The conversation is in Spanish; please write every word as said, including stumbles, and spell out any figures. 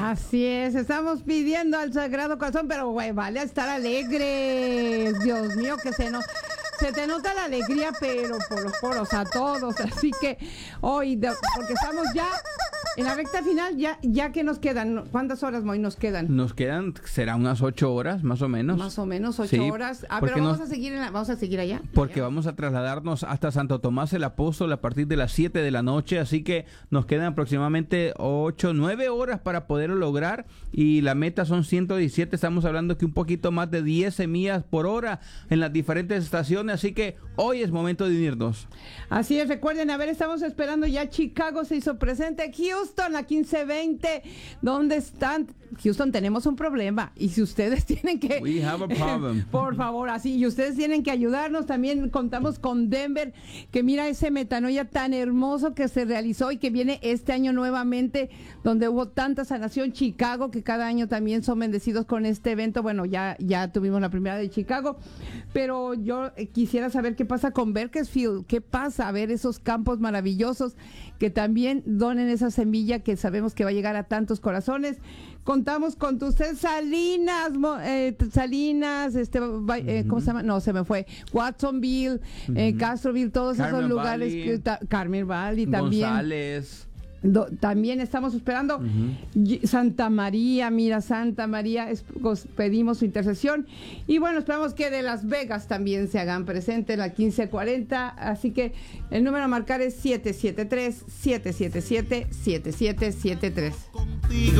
Así es, estamos pidiendo al Sagrado Corazón, pero güey, vale a estar alegres. Dios mío, que se nos... Se te nota la alegría, pero por los poros a todos. Así que hoy, de, porque estamos ya en la recta final, ya ya que nos quedan, ¿cuántas horas, Moy, nos quedan? Nos quedan, será unas ocho horas, más o menos. Más o menos, ocho sí, horas. Ah, pero vamos nos, a seguir en la, vamos a seguir allá. Porque allá. vamos a trasladarnos hasta Santo Tomás el Apóstol a partir de las siete de la noche. Así que nos quedan aproximadamente ocho, nueve horas para poderlo lograr. Y la meta son ciento diecisiete. Estamos hablando que un poquito más de diez millas por hora en las diferentes estaciones. Así que hoy es momento de unirnos. Así es, recuerden, a ver, estamos esperando ya. Chicago se hizo presente, Houston, la quince veinte, ¿dónde están? Houston, tenemos un problema, y si ustedes tienen que... We have a problem. Por favor, así, y ustedes tienen que ayudarnos. También contamos con Denver, que mira ese metanoia tan hermoso que se realizó y que viene este año nuevamente, donde hubo tanta sanación. Chicago, que cada año también son bendecidos con este evento. Bueno, ya, ya tuvimos la primera de Chicago, pero yo quisiera saber qué pasa con Bakersfield, qué pasa, a ver esos campos maravillosos que también donen esa semilla que sabemos que va a llegar a tantos corazones. Contamos con usted, Salinas, eh, Salinas, este, eh, ¿cómo se llama? No, se me fue. Watsonville, uh-huh. eh, Castroville, todos Carmen esos lugares. Valley, que ta, Carmen Valley también. González. Do, también estamos esperando uh-huh. Santa María, mira, Santa María, es, pedimos su intercesión. Y bueno, esperamos que de Las Vegas también se hagan presentes la quince cuarenta. Así que el número a marcar es siete siete tres, siete siete siete, siete siete siete tres.